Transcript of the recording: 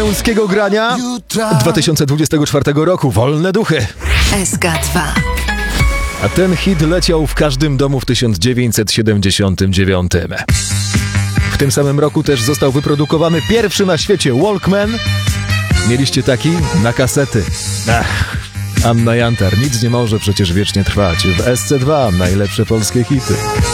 polskiego grania 2024 roku. Wolne duchy. SK2. A ten hit leciał w każdym domu w 1979. W tym samym roku też został wyprodukowany pierwszy na świecie Walkman. Mieliście taki? Na kasety. Anna Jantar, nic nie może przecież wiecznie trwać. W SC2 najlepsze polskie hity.